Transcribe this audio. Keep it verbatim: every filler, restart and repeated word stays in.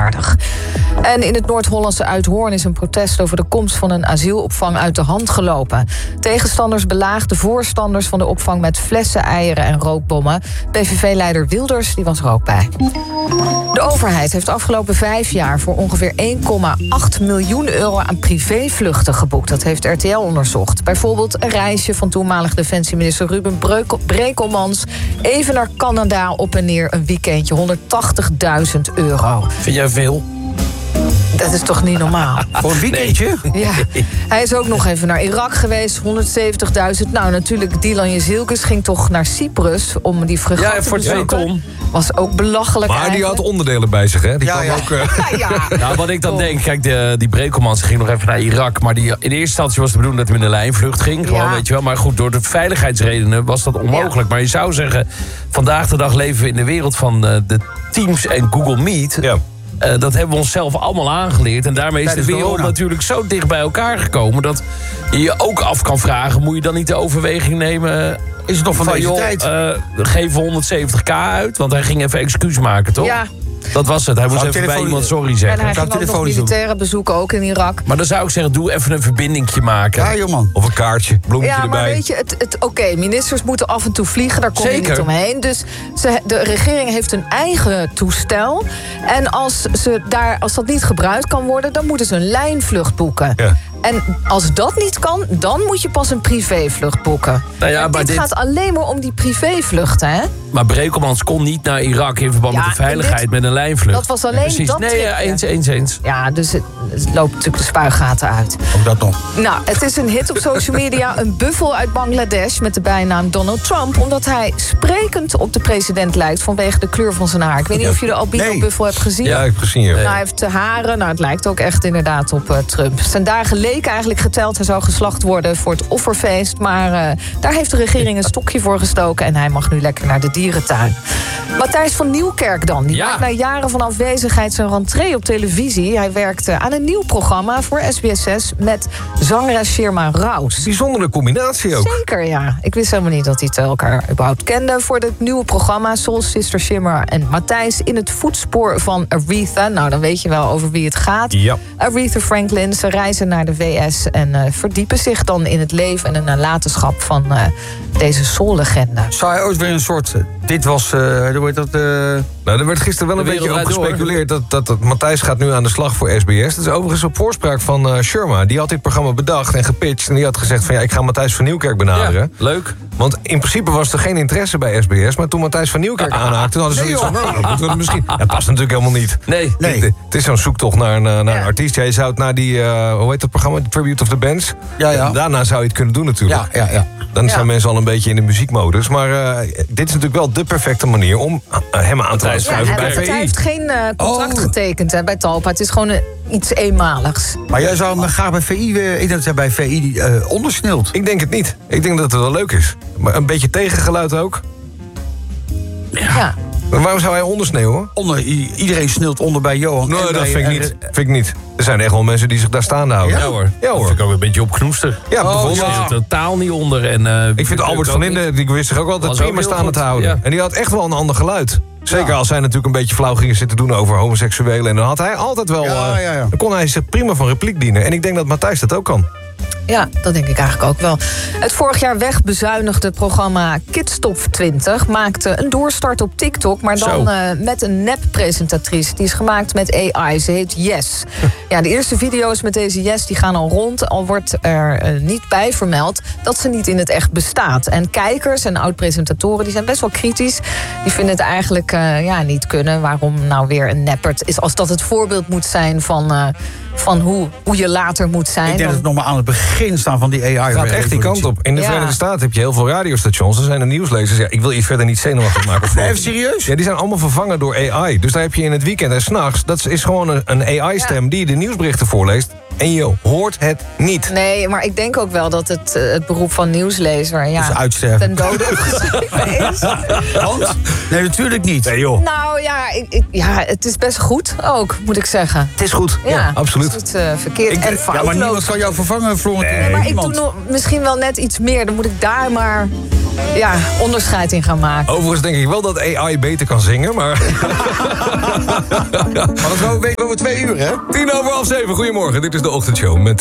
onwaardig. En in het Noord-Hollandse Uithoorn is een protest over de komst van een asielopvang uit de hand gelopen. Tegenstanders belaagden voorstanders van de opvang met flessen, eieren en rookbommen. P V V-leider Wilders die was er ook bij. De overheid heeft de afgelopen vijf jaar voor ongeveer één komma acht miljoen euro aan privévluchten geboekt. Dat heeft R T L onderzocht. Bijvoorbeeld een reisje van toenmalig defensieminister Ruben Brekelmans even naar Canada op en neer een weekendje, honderdtachtigduizend euro. Vind jij veel? Dat is toch niet normaal? Voor een weekendje? Nee. Ja. Hij is ook nog even naar Irak geweest, honderdzeventigduizend. Nou, natuurlijk, Dylan Jezielkes ging toch naar Cyprus om die fregat ja, te voor twee ton. Was ook belachelijk. Maar eigenlijk. die had onderdelen bij zich, hè? Die Ja, kwam ja. ook. Uh... Ja, ja. Nou, wat ik dan denk, kijk, de, die Brekelmans ging nog even naar Irak. Maar die, in eerste instantie was de bedoeling dat hij met een lijnvlucht ging. Gewoon, Ja. weet je wel. Maar goed, door de veiligheidsredenen was dat onmogelijk. Ja. Maar je zou zeggen, vandaag de dag leven we in de wereld van uh, de Teams en Google Meet. Ja. Uh, dat hebben we onszelf allemaal aangeleerd. En daarmee is de Tijdens wereld corona. natuurlijk zo dicht bij elkaar gekomen... dat je je ook af kan vragen, moet je dan niet de overweging nemen... Is het nog van, deze joh, tijd? Uh, geef honderdzeventig k uit, want hij ging even excuus maken, toch? Ja. Dat was het. Hij moest Zou even bij telefoon- iemand sorry En zeggen. hij Zou ging ook nog telefonisch doen? militairen bezoeken, ook in Irak. Maar dan zou ik zeggen, doe even een verbindingje maken. Ja, joh man. Of een kaartje, bloemetje Ja, maar erbij. weet je, het, het, oké, ministers moeten af en toe vliegen, daar kom je Zeker. niet omheen. Dus ze, de regering heeft een eigen toestel. En als, ze daar, als dat niet gebruikt kan worden, dan moeten ze een lijnvlucht boeken. Ja. En als dat niet kan, dan moet je pas een privévlucht boeken. Nou ja, En maar dit, dit- gaat alleen maar om die privévluchten, hè? Maar Brekelmans kon niet naar Irak in verband Ja, met de veiligheid en dit- met een lijnvlucht. dat was alleen Precies. dat Nee, ja, tripje. eens, eens, eens. Ja, dus het, het loopt natuurlijk de spuigaten uit. Ook dat nog. Nou, het is een hit op social media. Een buffel uit Bangladesh met de bijnaam Donald Trump. Omdat hij sprekend op de president lijkt vanwege de kleur van zijn haar. Ik weet niet of je de albino-buffel hebt gezien. Ja, ik heb gezien, joh. Nou, hij heeft de haren. Nou, het lijkt ook echt inderdaad op uh, Trump. Zijn dagen leken eigenlijk geteld. Hij zou geslacht worden voor het offerfeest. Maar uh, daar heeft de regering een stokje voor gestoken. En hij mag nu lekker naar de dierentuin. Matthijs van Nieuwkerk dan. Die Ja. maakt na jaren van afwezigheid zijn rentree op televisie. Hij werkte aan een nieuw programma voor S B S zes... met zangeres Shirma Rouse. Bijzondere combinatie ook. Zeker, ja. Ik wist helemaal niet dat die elkaar überhaupt kenden. Voor het nieuwe programma Soul Sister Shimmer en Matthijs... in het voetspoor van Aretha. Nou, dan weet je wel over wie het gaat. Ja. Aretha Franklin. Ze reizen naar de V S en uh, verdiepen zich dan in het leven... en de nalatenschap van uh, deze soul-legende. Zou hij ooit weer een soort... uh, dit was... uh, hoe heet dat? Uh, Nou, er werd gisteren wel een De beetje wereld over draait door. gespeculeerd... Dat, dat, dat Matthijs gaat nu aan de slag voor S B S. Dat is overigens op voorspraak van uh, Shirma. Die had dit programma bedacht en gepitcht. En die had gezegd van ja, ik ga Matthijs van Nieuwkerk benaderen. Ja, leuk. Want in principe was er geen interesse bij S B S. Maar toen Matthijs van Nieuwkerk aanhaakte... toen hadden ze zoiets van, nou, dan moeten we het misschien... Ja, dat past natuurlijk helemaal niet. Nee. Nee. Het, het is zo'n zoektocht naar, een, uh, naar Ja. een artiest. Jij zou het naar die, uh, hoe heet dat programma? The Tribute of the Bands. Ja, ja. Daarna zou je het kunnen doen natuurlijk. ja, ja, ja. Dan Ja. zijn mensen al een beetje in de muziekmodus. Maar uh, dit is natuurlijk wel de perfecte manier om uh, hem aan te laten Matthijs Ja, schuiven en bij hij V I. heeft geen uh, contract Oh. getekend hè, bij Talpa. Het is gewoon uh, iets eenmaligs. Maar jij zou hem graag bij V I... weer- ik denk dat hij bij V I uh, ondersneelt. Ik denk het niet. Ik denk dat het wel leuk is. Maar een beetje tegengeluid ook. Ja. Maar waarom zou hij ondersneeuwen? Onder, i- iedereen sneelt onder bij Johan. Nee, En dat bij- vind ik en- niet. Vind ik niet. Er zijn echt wel mensen die zich daar staande houden. Ja hoor. Ja, hoor. Dat vind ik ook een beetje opknoester. Ja, bijvoorbeeld. Er zit totaal niet onder. En, uh, Ik vind Albert van Linden, die wist zich ook altijd Was ook prima heel staande goed, te houden. ja. En die had echt wel een ander geluid. Zeker Ja. als zij natuurlijk een beetje flauw gingen zitten doen over homoseksuelen. En dan had hij altijd wel... Ja, eh, ja, ja. Dan kon hij zich prima van repliek dienen. En ik denk dat Matthijs dat ook kan. Ja, dat denk ik eigenlijk ook wel. Het vorig jaar wegbezuinigde programma Kids Top twintig... maakte een doorstart op TikTok, maar dan Zo. uh, met een nep-presentatrice. Die is gemaakt met A I. Ze heet Yes. Ja, de eerste video's met deze Yes die gaan al rond. Al wordt er uh, niet bij vermeld dat ze niet in het echt bestaat. En kijkers en oud-presentatoren die zijn best wel kritisch. Die vinden het eigenlijk uh, ja, niet kunnen. Waarom nou weer een neppert is, als dat het voorbeeld moet zijn van... Uh, van hoe, hoe je later moet zijn. Ik denk dat het nog maar aan het begin staan van die A I. Het gaat echt die kant op. In de Ja. Verenigde Staten heb je heel veel radiostations. Er zijn er nieuwslezers. Ja, ik wil je verder niet zenuwachtig maken. Of Nee, even serieus? Ja, die zijn allemaal vervangen door A I. Dus daar heb je in het weekend en s'nachts... dat is gewoon een, een A I-stem die de nieuwsberichten voorleest... en je hoort het niet. Nee, maar ik denk ook wel dat het, uh, het beroep van nieuwslezer... Ja, is uitsterven. ten dode opgeschreven is. Want? Nee, natuurlijk niet. Nee joh, Nou ja, ik, ik, ja, het is best goed ook, moet ik zeggen. het is goed. Ja, absoluut. Het is niet uh, verkeerd Ik- en ja, Ja, maar foutloos. niemand kan jou vervangen, Florentijn. Nee, maar ik Niemand. doe nog, misschien wel net iets meer. Dan moet ik daar maar ja, onderscheid in gaan maken. Overigens denk ik wel dat A I beter kan zingen, maar... Maar dat weten we over twee uur, hè? Tien over half zeven, goedemorgen. Dit is de ochtendshow met